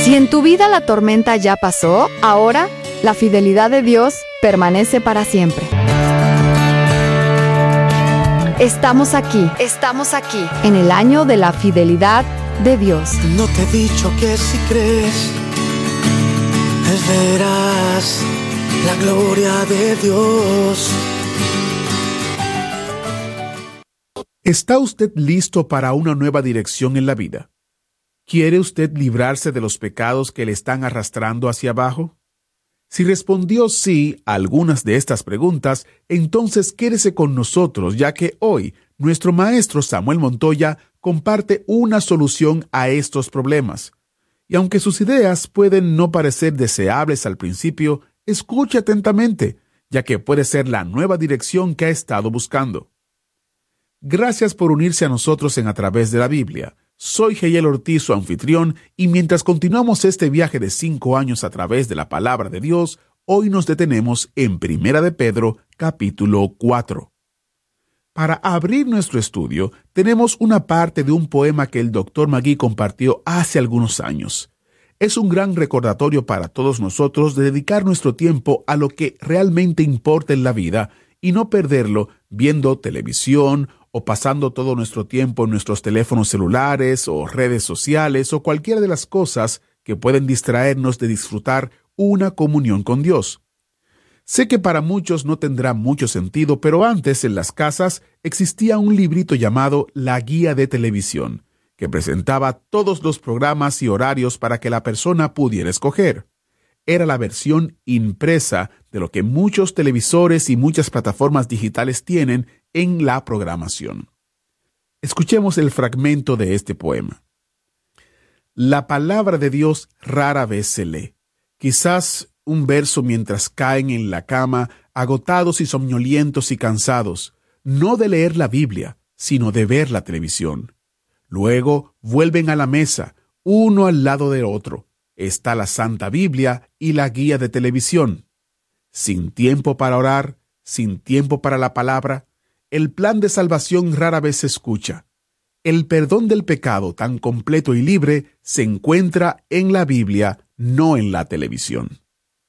Si en tu vida la tormenta ya pasó, ahora la fidelidad de Dios permanece para siempre. Estamos aquí, en el año de la fidelidad de Dios. No te he dicho que si crees, verás la gloria de Dios. ¿Está usted listo para una nueva dirección en la vida? ¿Quiere usted librarse de los pecados que le están arrastrando hacia abajo? Si respondió sí a algunas de estas preguntas, entonces quédese con nosotros, ya que hoy nuestro maestro Samuel Montoya comparte una solución a estos problemas. Y aunque sus ideas pueden no parecer deseables al principio, escuche atentamente, ya que puede ser la nueva dirección que ha estado buscando. Gracias por unirse a nosotros en A Través de la Biblia. Soy Geyel Ortiz, su anfitrión, y mientras continuamos este viaje de 5 años a través de la Palabra de Dios, hoy nos detenemos en 1 de Pedro, capítulo 4. Para abrir nuestro estudio, tenemos una parte de un poema que el Dr. Magui compartió hace algunos años. Es un gran recordatorio para todos nosotros de dedicar nuestro tiempo a lo que realmente importa en la vida y no perderlo viendo televisión o pasando todo nuestro tiempo en nuestros teléfonos celulares o redes sociales o cualquiera de las cosas que pueden distraernos de disfrutar una comunión con Dios. Sé que para muchos no tendrá mucho sentido, pero antes en las casas existía un librito llamado La Guía de Televisión, que presentaba todos los programas y horarios para que la persona pudiera escoger. Era la versión impresa de lo que muchos televisores y muchas plataformas digitales tienen en la programación. Escuchemos el fragmento de este poema. La palabra de Dios rara vez se lee. Quizás un verso mientras caen en la cama, agotados y somnolientos y cansados, no de leer la Biblia, sino de ver la televisión. Luego vuelven a la mesa, uno al lado del otro. Está la Santa Biblia y la guía de televisión. Sin tiempo para orar, sin tiempo para la palabra, el plan de salvación rara vez se escucha. El perdón del pecado tan completo y libre se encuentra en la Biblia, no en la televisión.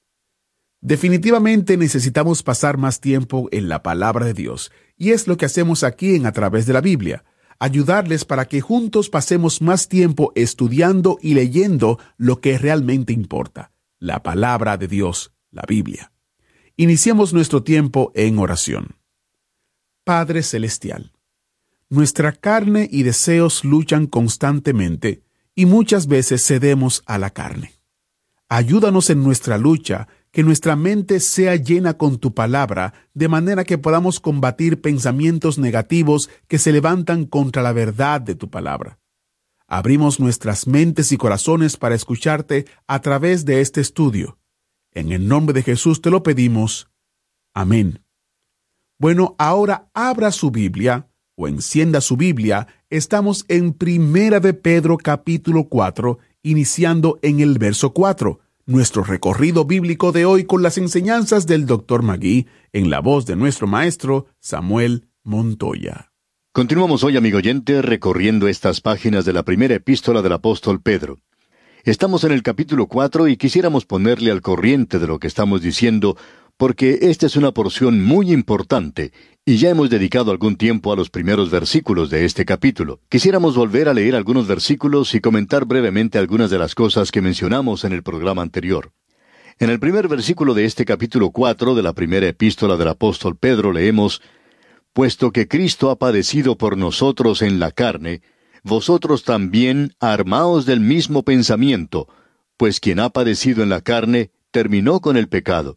Definitivamente necesitamos pasar más tiempo en la palabra de Dios, y es lo que hacemos aquí en A Través de la Biblia. Ayudarles para que juntos pasemos más tiempo estudiando y leyendo lo que realmente importa, la palabra de Dios, la Biblia. Iniciemos nuestro tiempo en oración. Padre Celestial, nuestra carne y deseos luchan constantemente y muchas veces cedemos a la carne. Ayúdanos en nuestra lucha, que nuestra mente sea llena con tu palabra, de manera que podamos combatir pensamientos negativos que se levantan contra la verdad de tu palabra. Abrimos nuestras mentes y corazones para escucharte a través de este estudio. En el nombre de Jesús te lo pedimos. Amén. Bueno, ahora abra su Biblia o encienda su Biblia. Estamos en 1 de Pedro capítulo 4, iniciando en el verso 4. Nuestro recorrido bíblico de hoy con las enseñanzas del Dr. Magui en la voz de nuestro maestro Samuel Montoya. Continuamos hoy, amigo oyente, recorriendo estas páginas de la primera epístola del apóstol Pedro. Estamos en el capítulo 4 y quisiéramos ponerle al corriente de lo que estamos diciendo, porque esta es una porción muy importante, y ya hemos dedicado algún tiempo a los primeros versículos de este capítulo. Quisiéramos volver a leer algunos versículos y comentar brevemente algunas de las cosas que mencionamos en el programa anterior. En el primer versículo de este capítulo 4 de la primera epístola del apóstol Pedro leemos: «Puesto que Cristo ha padecido por nosotros en la carne, vosotros también armaos del mismo pensamiento, pues quien ha padecido en la carne terminó con el pecado».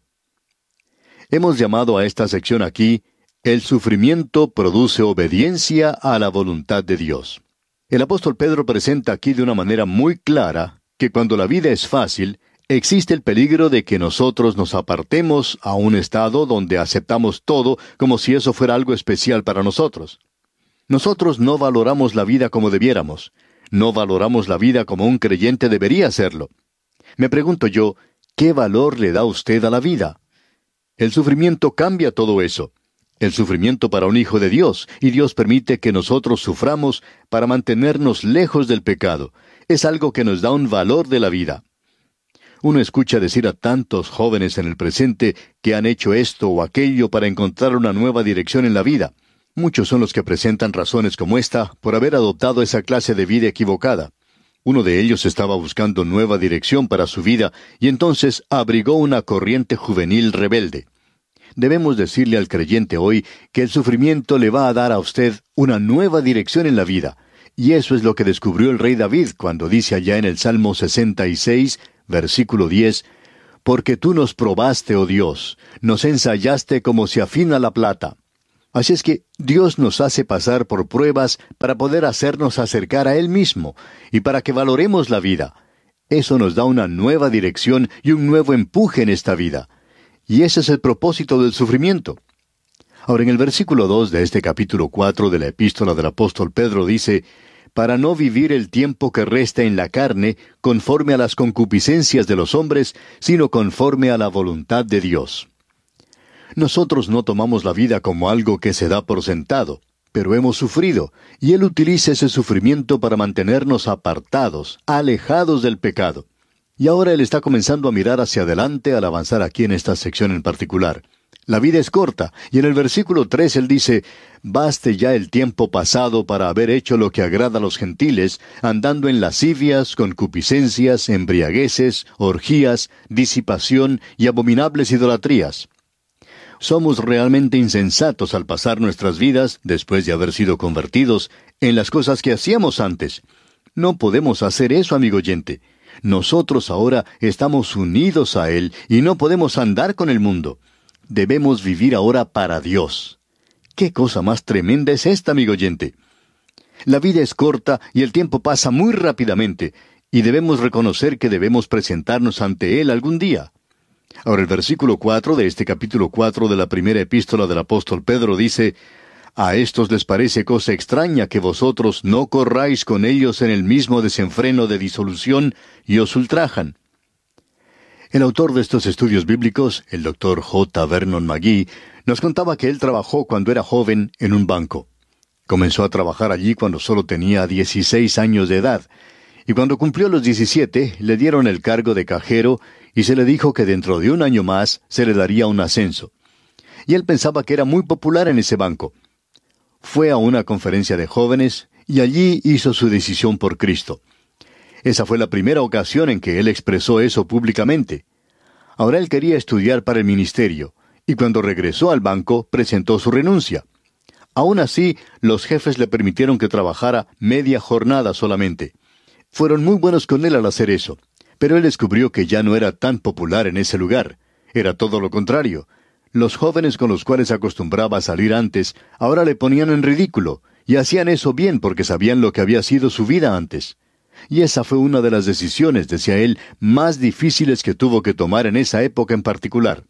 Hemos llamado a esta sección aquí, el sufrimiento produce obediencia a la voluntad de Dios. El apóstol Pedro presenta aquí de una manera muy clara que cuando la vida es fácil, existe el peligro de que nosotros nos apartemos a un estado donde aceptamos todo como si eso fuera algo especial para nosotros. Nosotros no valoramos la vida como debiéramos. No valoramos la vida como un creyente debería hacerlo. Me pregunto yo, ¿qué valor le da usted a la vida? El sufrimiento cambia todo eso. El sufrimiento para un hijo de Dios, y Dios permite que nosotros suframos para mantenernos lejos del pecado. Es algo que nos da un valor de la vida. Uno escucha decir a tantos jóvenes en el presente que han hecho esto o aquello para encontrar una nueva dirección en la vida. Muchos son los que presentan razones como esta por haber adoptado esa clase de vida equivocada. Uno de ellos estaba buscando nueva dirección para su vida y entonces abrigó una corriente juvenil rebelde. Debemos decirle al creyente hoy que el sufrimiento le va a dar a usted una nueva dirección en la vida. Y eso es lo que descubrió el rey David cuando dice allá en el Salmo 66, versículo 10, «Porque tú nos probaste, oh Dios, nos ensayaste como se afina la plata». Así es que Dios nos hace pasar por pruebas para poder hacernos acercar a Él mismo y para que valoremos la vida. Eso nos da una nueva dirección y un nuevo empuje en esta vida. Y ese es el propósito del sufrimiento. Ahora, en el versículo 2 de este capítulo 4 de la epístola del apóstol Pedro dice, «Para no vivir el tiempo que resta en la carne, conforme a las concupiscencias de los hombres, sino conforme a la voluntad de Dios». Nosotros no tomamos la vida como algo que se da por sentado, pero hemos sufrido, y Él utiliza ese sufrimiento para mantenernos apartados, alejados del pecado. Y ahora Él está comenzando a mirar hacia adelante al avanzar aquí en esta sección en particular. La vida es corta, y en el versículo 3 Él dice, «Baste ya el tiempo pasado para haber hecho lo que agrada a los gentiles, andando en lascivias, concupiscencias, embriagueces, orgías, disipación y abominables idolatrías». Somos realmente insensatos al pasar nuestras vidas, después de haber sido convertidos, en las cosas que hacíamos antes. No podemos hacer eso, amigo oyente. Nosotros ahora estamos unidos a Él y no podemos andar con el mundo. Debemos vivir ahora para Dios. ¿Qué cosa más tremenda es esta, amigo oyente? La vida es corta y el tiempo pasa muy rápidamente, y debemos reconocer que debemos presentarnos ante Él algún día. Ahora el versículo 4 de este capítulo 4 de la primera epístola del apóstol Pedro dice, «A estos les parece cosa extraña que vosotros no corráis con ellos en el mismo desenfreno de disolución y os ultrajan». El autor de estos estudios bíblicos, el Dr. J. Vernon McGee, nos contaba que él trabajó cuando era joven en un banco. Comenzó a trabajar allí cuando solo tenía 16 años de edad, y cuando cumplió los 17 le dieron el cargo de cajero y se le dijo que dentro de un año más se le daría un ascenso. Y él pensaba que era muy popular en ese banco. Fue a una conferencia de jóvenes y allí hizo su decisión por Cristo. Esa fue la primera ocasión en que él expresó eso públicamente. Ahora él quería estudiar para el ministerio, y cuando regresó al banco presentó su renuncia. Aún así, los jefes le permitieron que trabajara media jornada solamente. Fueron muy buenos con él al hacer eso, pero él descubrió que ya no era tan popular en ese lugar. Era todo lo contrario. Los jóvenes con los cuales acostumbraba a salir antes, ahora le ponían en ridículo, y hacían eso bien porque sabían lo que había sido su vida antes. Y esa fue una de las decisiones, decía él, más difíciles que tuvo que tomar en esa época en particular.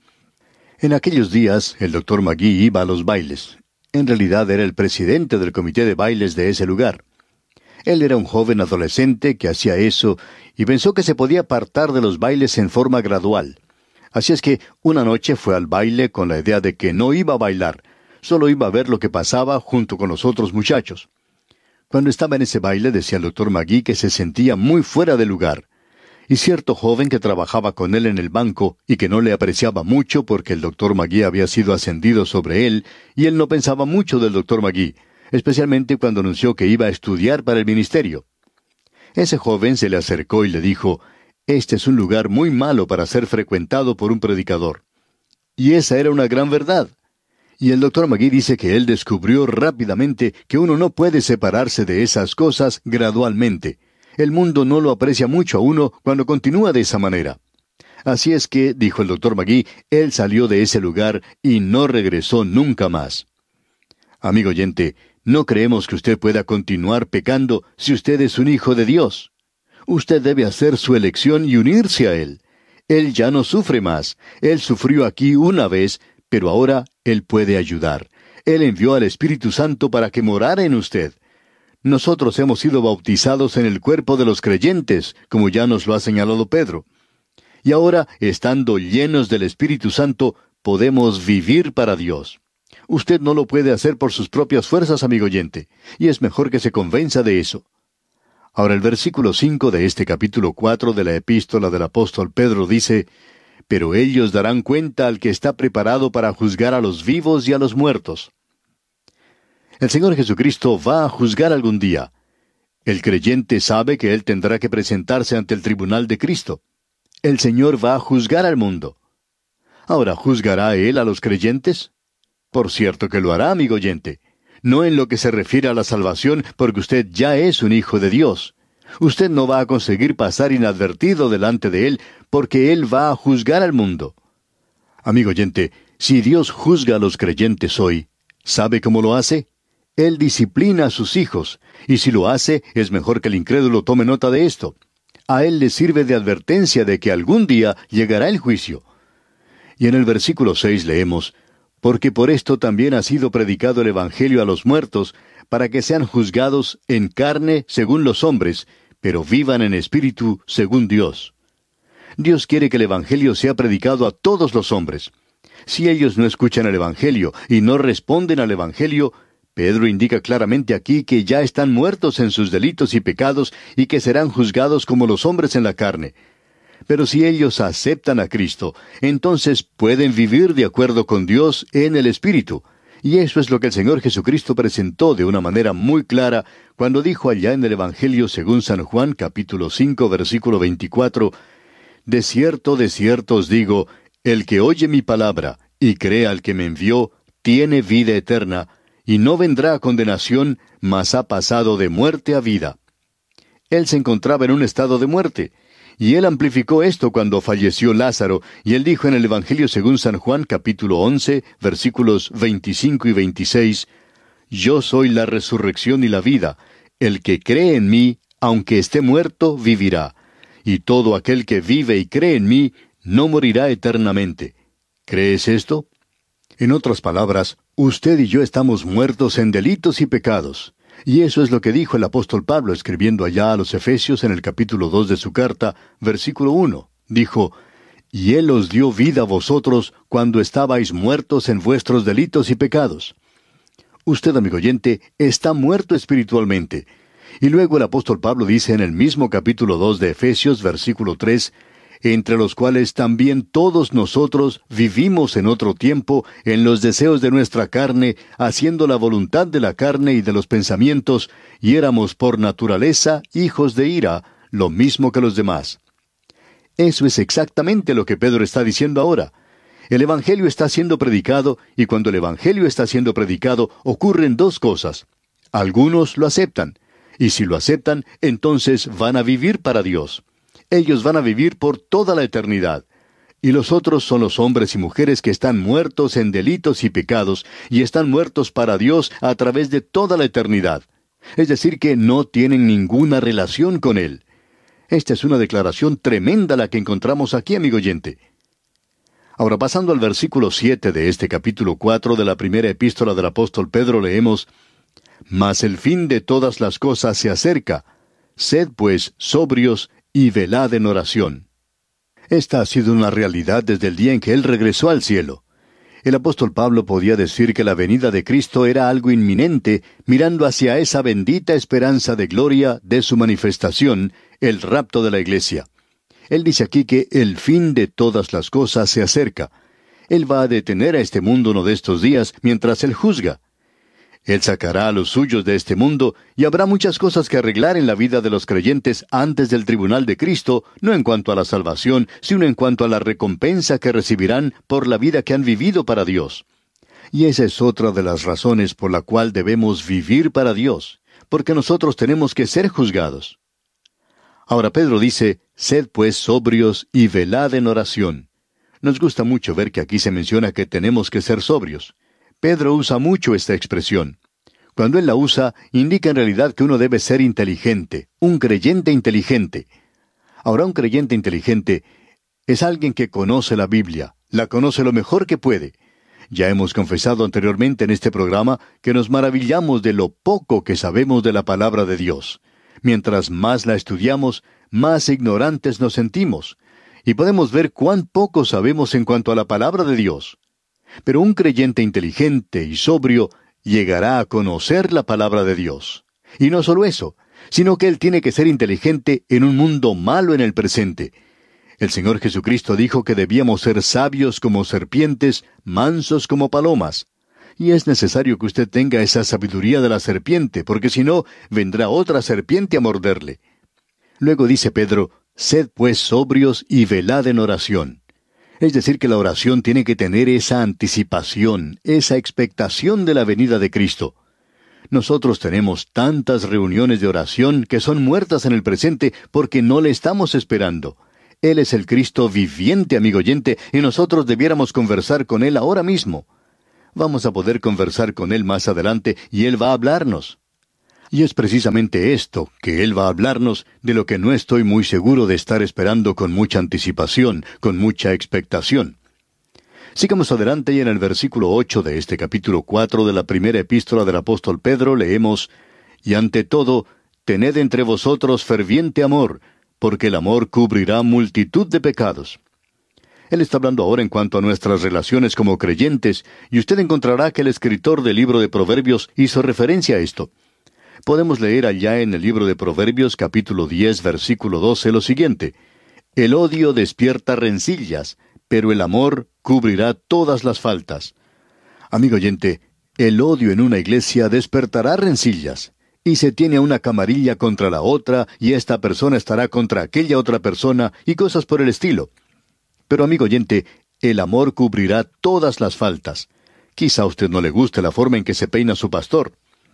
En aquellos días, el Dr. McGee iba a los bailes. En realidad era el presidente del comité de bailes de ese lugar. Él era un joven adolescente que hacía eso y pensó que se podía apartar de los bailes en forma gradual. Así es que una noche fue al baile con la idea de que no iba a bailar, solo iba a ver lo que pasaba junto con los otros muchachos. Cuando estaba en ese baile decía el Dr. McGee que se sentía muy fuera de lugar. Y cierto joven que trabajaba con él en el banco y que no le apreciaba mucho porque el Dr. McGee había sido ascendido sobre él y él no pensaba mucho del Dr. McGee, especialmente cuando anunció que iba a estudiar para el ministerio. Ese joven se le acercó y le dijo, «Este es un lugar muy malo para ser frecuentado por un predicador». Y esa era una gran verdad. Y el Dr. McGee dice que él descubrió rápidamente que uno no puede separarse de esas cosas gradualmente. El mundo no lo aprecia mucho a uno cuando continúa de esa manera. Así es que, dijo el Dr. McGee, él salió de ese lugar y no regresó nunca más. Amigo oyente, no creemos que usted pueda continuar pecando si usted es un hijo de Dios. Usted debe hacer su elección y unirse a Él. Él ya no sufre más. Él sufrió aquí una vez, pero ahora Él puede ayudar. Él envió al Espíritu Santo para que morara en usted. Nosotros hemos sido bautizados en el cuerpo de los creyentes, como ya nos lo ha señalado Pedro. Y ahora, estando llenos del Espíritu Santo, podemos vivir para Dios. Usted no lo puede hacer por sus propias fuerzas, amigo oyente, y es mejor que se convenza de eso. Ahora el versículo 5 de este capítulo 4 de la epístola del apóstol Pedro dice, «Pero ellos darán cuenta al que está preparado para juzgar a los vivos y a los muertos». El Señor Jesucristo va a juzgar algún día. El creyente sabe que Él tendrá que presentarse ante el tribunal de Cristo. El Señor va a juzgar al mundo. Ahora, ¿juzgará Él a los creyentes? Por cierto que lo hará, amigo oyente. No en lo que se refiere a la salvación, porque usted ya es un hijo de Dios. Usted no va a conseguir pasar inadvertido delante de Él, porque Él va a juzgar al mundo. Amigo oyente, si Dios juzga a los creyentes hoy, ¿sabe cómo lo hace? Él disciplina a sus hijos, y si lo hace, es mejor que el incrédulo tome nota de esto. A él le sirve de advertencia de que algún día llegará el juicio. Y en el versículo 6 leemos, «Porque por esto también ha sido predicado el Evangelio a los muertos, para que sean juzgados en carne según los hombres, pero vivan en espíritu según Dios». Dios quiere que el Evangelio sea predicado a todos los hombres. Si ellos no escuchan el Evangelio y no responden al Evangelio, Pedro indica claramente aquí que ya están muertos en sus delitos y pecados y que serán juzgados como los hombres en la carne. Pero si ellos aceptan a Cristo, entonces pueden vivir de acuerdo con Dios en el Espíritu. Y eso es lo que el Señor Jesucristo presentó de una manera muy clara cuando dijo allá en el Evangelio según San Juan, capítulo 5, versículo 24, «De cierto os digo, el que oye mi palabra y cree al que me envió, tiene vida eterna, y no vendrá a condenación, mas ha pasado de muerte a vida». Él se encontraba en un estado de muerte, y él amplificó esto cuando falleció Lázaro, y él dijo en el Evangelio según San Juan, capítulo 11, versículos 25 y 26, «Yo soy la resurrección y la vida. El que cree en mí, aunque esté muerto, vivirá. Y todo aquel que vive y cree en mí, no morirá eternamente». ¿Crees esto? En otras palabras, usted y yo estamos muertos en delitos y pecados. Y eso es lo que dijo el apóstol Pablo escribiendo allá a los Efesios en el capítulo 2 de su carta, versículo 1. Dijo, «Y Él os dio vida a vosotros cuando estabais muertos en vuestros delitos y pecados». Usted, amigo oyente, está muerto espiritualmente. Y luego el apóstol Pablo dice en el mismo capítulo 2 de Efesios, versículo 3, «Entre los cuales también todos nosotros vivimos en otro tiempo en los deseos de nuestra carne, haciendo la voluntad de la carne y de los pensamientos, y éramos por naturaleza hijos de ira, lo mismo que los demás». Eso es exactamente lo que Pedro está diciendo ahora. El Evangelio está siendo predicado, y cuando el Evangelio está siendo predicado, ocurren dos cosas. Algunos lo aceptan, y si lo aceptan, entonces van a vivir para Dios. Ellos van a vivir por toda la eternidad. Y los otros son los hombres y mujeres que están muertos en delitos y pecados, y están muertos para Dios a través de toda la eternidad. Es decir, que no tienen ninguna relación con Él. Esta es una declaración tremenda la que encontramos aquí, amigo oyente. Ahora, pasando al versículo 7 de este capítulo 4 de la primera epístola del apóstol Pedro, leemos, «Mas el fin de todas las cosas se acerca. Sed pues sobrios y velad en oración». Esta ha sido una realidad desde el día en que Él regresó al cielo. El apóstol Pablo podía decir que la venida de Cristo era algo inminente, mirando hacia esa bendita esperanza de gloria de su manifestación, el rapto de la iglesia. Él dice aquí que el fin de todas las cosas se acerca. Él va a detener a este mundo uno de estos días mientras Él juzga. Él sacará a los suyos de este mundo, y habrá muchas cosas que arreglar en la vida de los creyentes antes del tribunal de Cristo, no en cuanto a la salvación, sino en cuanto a la recompensa que recibirán por la vida que han vivido para Dios. Y esa es otra de las razones por la cual debemos vivir para Dios, porque nosotros tenemos que ser juzgados. Ahora Pedro dice, «Sed pues sobrios y velad en oración». Nos gusta mucho ver que aquí se menciona que tenemos que ser sobrios. Pedro usa mucho esta expresión. Cuando él la usa, indica en realidad que uno debe ser inteligente, un creyente inteligente. Ahora, un creyente inteligente es alguien que conoce la Biblia, la conoce lo mejor que puede. Ya hemos confesado anteriormente en este programa que nos maravillamos de lo poco que sabemos de la palabra de Dios. Mientras más la estudiamos, más ignorantes nos sentimos, y podemos ver cuán poco sabemos en cuanto a la palabra de Dios. Pero un creyente inteligente y sobrio llegará a conocer la palabra de Dios. Y no solo eso, sino que él tiene que ser inteligente en un mundo malo en el presente. El Señor Jesucristo dijo que debíamos ser sabios como serpientes, mansos como palomas. Y es necesario que usted tenga esa sabiduría de la serpiente, porque si no, vendrá otra serpiente a morderle. Luego dice Pedro, sed pues sobrios y velad en oración. Es decir, que la oración tiene que tener esa anticipación, esa expectación de la venida de Cristo. Nosotros tenemos tantas reuniones de oración que son muertas en el presente porque no le estamos esperando. Él es el Cristo viviente, amigo oyente, y nosotros debiéramos conversar con Él ahora mismo. Vamos a poder conversar con Él más adelante y Él va a hablarnos. Y es precisamente esto, que Él va a hablarnos, de lo que no estoy muy seguro de estar esperando con mucha anticipación, con mucha expectación. Sigamos adelante y en el versículo 8 de este capítulo 4 de la primera epístola del apóstol Pedro leemos, y ante todo, tened entre vosotros ferviente amor, porque el amor cubrirá multitud de pecados. Él está hablando ahora en cuanto a nuestras relaciones como creyentes, y usted encontrará que el escritor del libro de Proverbios hizo referencia a esto. Podemos leer allá en el libro de Proverbios capítulo 10 versículo 12 lo siguiente, el odio despierta rencillas, pero el amor cubrirá todas las faltas. Amigo oyente, el odio en una iglesia despertará rencillas. Y se tiene a una camarilla contra la otra, y esta persona estará contra aquella otra persona, y cosas por el estilo. Pero amigo oyente, el amor cubrirá todas las faltas. Quizá a usted no le guste la forma en que se peina su pastor.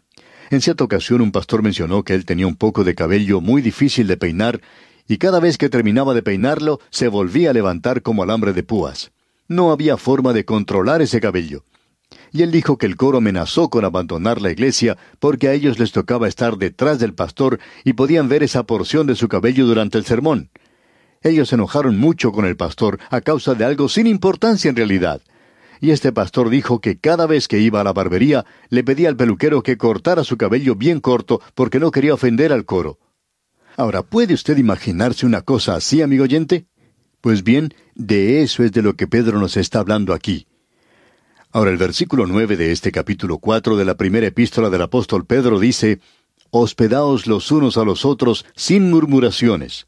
En cierta ocasión un pastor mencionó que él tenía un poco de cabello muy difícil de peinar, y cada vez que terminaba de peinarlo, se volvía a levantar como alambre de púas. No había forma de controlar ese cabello. Y él dijo que el coro amenazó con abandonar la iglesia porque a ellos les tocaba estar detrás del pastor y podían ver esa porción de su cabello durante el sermón. Ellos se enojaron mucho con el pastor a causa de algo sin importancia en realidad. Y este pastor dijo que cada vez que iba a la barbería le pedía al peluquero que cortara su cabello bien corto porque no quería ofender al coro. Ahora, ¿puede usted imaginarse una cosa así, amigo oyente? Pues bien, de eso es de lo que Pedro nos está hablando aquí. Ahora el versículo 9 de este capítulo 4 de la primera epístola del apóstol Pedro dice, hospedaos los unos a los otros sin murmuraciones.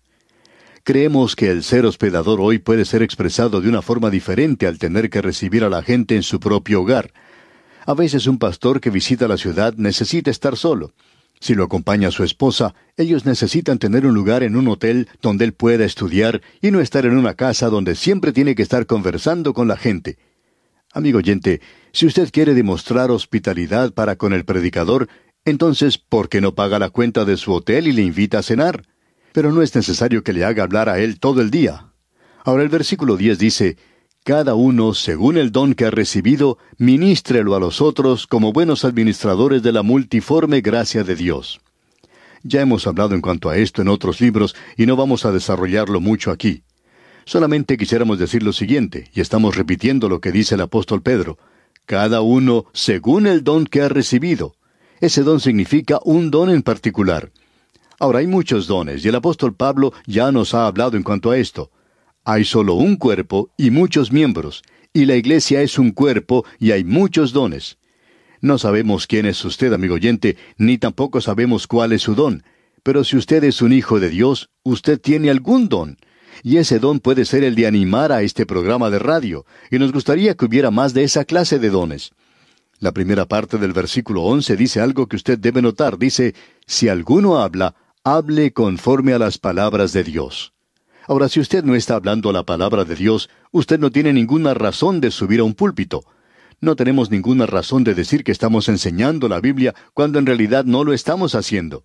Creemos que el ser hospedador hoy puede ser expresado de una forma diferente al tener que recibir a la gente en su propio hogar. A veces un pastor que visita la ciudad necesita estar solo. Si lo acompaña su esposa, ellos necesitan tener un lugar en un hotel donde él pueda estudiar y no estar en una casa donde siempre tiene que estar conversando con la gente. Amigo oyente, si usted quiere demostrar hospitalidad para con el predicador, entonces, ¿por qué no paga la cuenta de su hotel y le invita a cenar? Pero no es necesario que le haga hablar a él todo el día. Ahora el versículo 10 dice, cada uno, según el don que ha recibido, ministrelo a los otros como buenos administradores de la multiforme gracia de Dios. Ya hemos hablado en cuanto a esto en otros libros y no vamos a desarrollarlo mucho aquí. Solamente quisiéramos decir lo siguiente, y estamos repitiendo lo que dice el apóstol Pedro. Cada uno según el don que ha recibido. Ese don significa un don en particular. Ahora hay muchos dones, y el apóstol Pablo ya nos ha hablado en cuanto a esto. Hay solo un cuerpo y muchos miembros, y la iglesia es un cuerpo y hay muchos dones. No sabemos quién es usted, amigo oyente, ni tampoco sabemos cuál es su don. Pero si usted es un hijo de Dios, usted tiene algún don. Y ese don puede ser el de animar a este programa de radio, y nos gustaría que hubiera más de esa clase de dones. La primera parte del versículo 11 dice algo que usted debe notar. Dice, si alguno habla, hable conforme a las palabras de Dios. Ahora, si usted no está hablando la palabra de Dios, usted no tiene ninguna razón de subir a un púlpito. No tenemos ninguna razón de decir que estamos enseñando la Biblia cuando en realidad no lo estamos haciendo.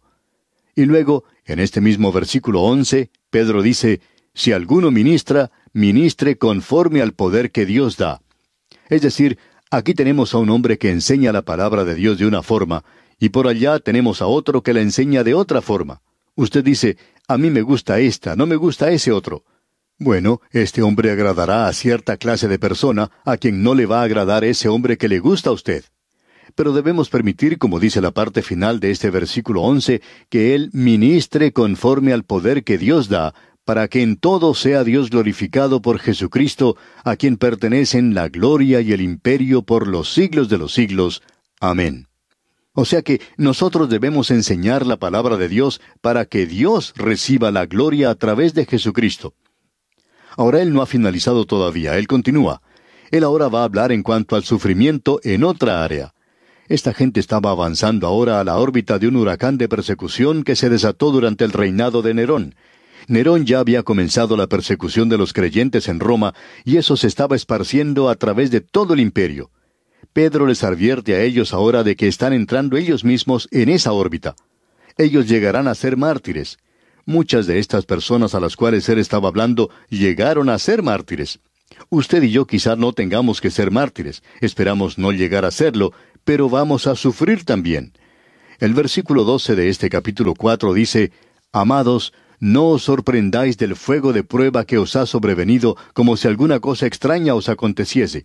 Y luego, en este mismo versículo 11, Pedro dice, si alguno ministra, ministre conforme al poder que Dios da. Es decir, aquí tenemos a un hombre que enseña la palabra de Dios de una forma, y por allá tenemos a otro que la enseña de otra forma. Usted dice, a mí me gusta esta, no me gusta ese otro. Bueno, este hombre agradará a cierta clase de persona a quien no le va a agradar ese hombre que le gusta a usted. Pero debemos permitir, como dice la parte final de este versículo 11, que él ministre conforme al poder que Dios da, para que en todo sea Dios glorificado por Jesucristo, a quien pertenecen la gloria y el imperio por los siglos de los siglos. Amén. O sea que nosotros debemos enseñar la palabra de Dios para que Dios reciba la gloria a través de Jesucristo. Ahora Él no ha finalizado todavía, Él continúa. Él ahora va a hablar en cuanto al sufrimiento en otra área. Esta gente estaba avanzando ahora a la órbita de un huracán de persecución que se desató durante el reinado de Nerón. Nerón ya había comenzado la persecución de los creyentes en Roma, y eso se estaba esparciendo a través de todo el imperio. Pedro les advierte a ellos ahora de que están entrando ellos mismos en esa órbita. Ellos llegarán a ser mártires. Muchas de estas personas a las cuales él estaba hablando llegaron a ser mártires. Usted y yo quizá no tengamos que ser mártires, esperamos no llegar a serlo, pero vamos a sufrir también. El versículo 12 de este capítulo 4 dice, «Amados, no os sorprendáis del fuego de prueba que os ha sobrevenido, como si alguna cosa extraña os aconteciese».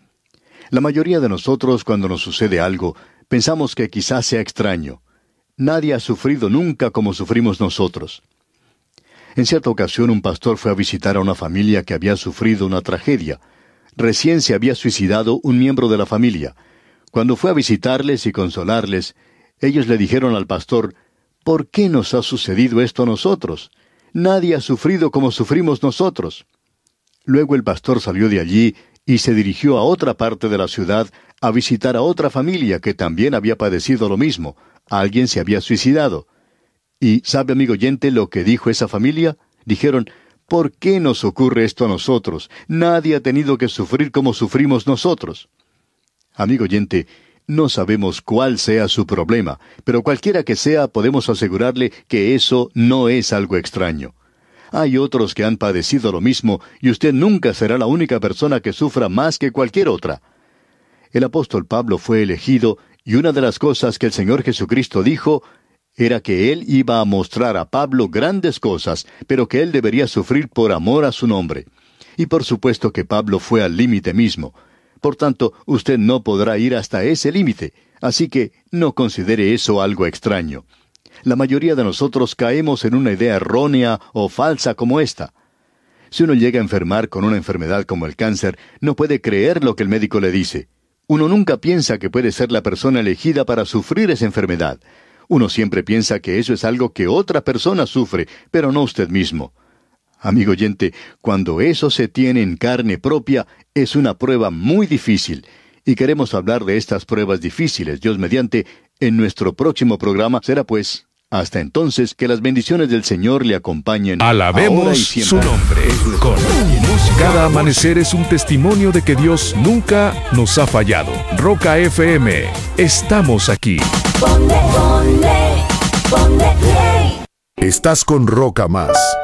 La mayoría de nosotros, cuando nos sucede algo, pensamos que quizás sea extraño. Nadie ha sufrido nunca como sufrimos nosotros. En cierta ocasión un pastor fue a visitar a una familia que había sufrido una tragedia. Recién se había suicidado un miembro de la familia. Cuando fue a visitarles y consolarles, ellos le dijeron al pastor, «¿Por qué nos ha sucedido esto a nosotros? Nadie ha sufrido como sufrimos nosotros». Luego el pastor salió de allí y se dirigió a otra parte de la ciudad a visitar a otra familia que también había padecido lo mismo. Alguien se había suicidado. ¿Y sabe, amigo oyente, lo que dijo esa familia? Dijeron, ¿por qué nos ocurre esto a nosotros? Nadie ha tenido que sufrir como sufrimos nosotros. Amigo oyente, no sabemos cuál sea su problema, pero cualquiera que sea, podemos asegurarle que eso no es algo extraño. Hay otros que han padecido lo mismo, y usted nunca será la única persona que sufra más que cualquier otra. El apóstol Pablo fue elegido, y una de las cosas que el Señor Jesucristo dijo era que Él iba a mostrar a Pablo grandes cosas, pero que él debería sufrir por amor a su nombre. Y por supuesto que Pablo fue al límite mismo. Por tanto, usted no podrá ir hasta ese límite, así que no considere eso algo extraño. La mayoría de nosotros caemos en una idea errónea o falsa como esta. Si uno llega a enfermar con una enfermedad como el cáncer, no puede creer lo que el médico le dice. Uno nunca piensa que puede ser la persona elegida para sufrir esa enfermedad. Uno siempre piensa que eso es algo que otra persona sufre, pero no usted mismo. Amigo oyente, cuando eso se tiene en carne propia, es una prueba muy difícil. Y queremos hablar de estas pruebas difíciles, Dios mediante, en nuestro próximo programa. Será pues, hasta entonces, que las bendiciones del Señor le acompañen. Alabemos su nombre. Con cada amanecer es un testimonio de que Dios nunca nos ha fallado. Roca FM, estamos aquí. Ponle play. Estás con Roca Más.